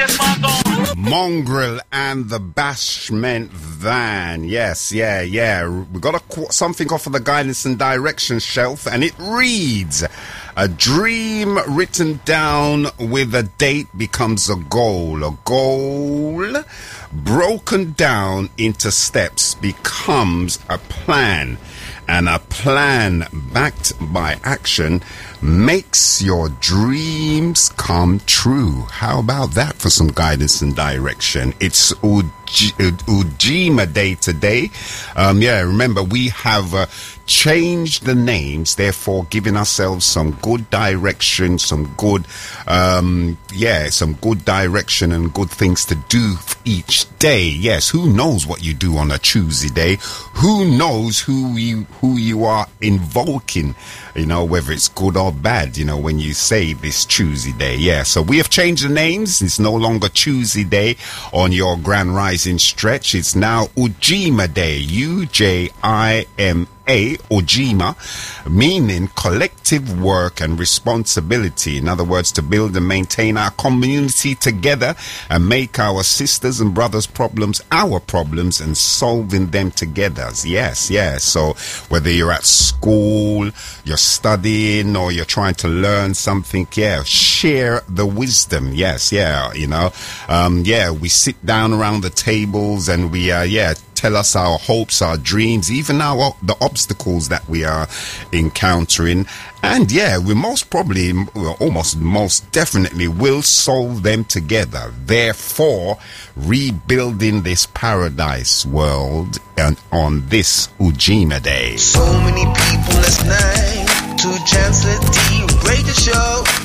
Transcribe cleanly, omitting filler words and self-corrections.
Mongrel and the Bashment Van. Yes, yeah. We got something off of the guidance and direction shelf, and it reads: a dream written down with a date becomes a goal. A goal broken down into steps becomes a plan. And a plan backed by action makes your dreams come true. How about that for some guidance and direction? It's Ujima Day today. Remember, we have changed the names, therefore giving ourselves some good direction, some good direction and good things to do each day. Yes, who knows what you do on a Tuesday day? Who knows who you are invoking, whether it's good or bad, when you say this Tuesday day. Yeah, so we have changed the names. It's no longer Tuesday day on your Grand Rising stretch. It's now Ujima Day, Ujima, Ujima, meaning collective work and responsibility. In other words, to build and maintain our community together and make our sisters and brothers' problems our problems and solving them together. Yes. So whether you're at school, you're studying, or you're trying to learn something, share the wisdom. Yes, we sit down around the tables and we tell us our hopes, our dreams, even the obstacles that we are encountering. And we most definitely will solve them together. Therefore, rebuilding this paradise world and on this Ujima Day. So many people last night, 2 Chancellor D, great show.